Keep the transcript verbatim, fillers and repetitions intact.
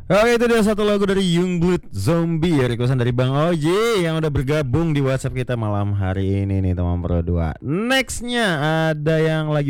Oke, itu dia satu lagu dari Youngblood Zombie ya, requestan dari Bang Oji yang udah bergabung di WhatsApp kita malam hari ini nih teman Pro dua. Nextnya ada yang lagi